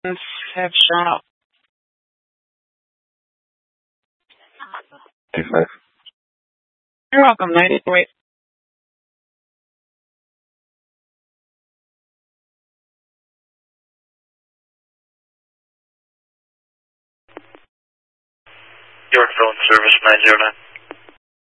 have shown up. Thanks, man. You're welcome, lady. Wait. York Phone Service 909.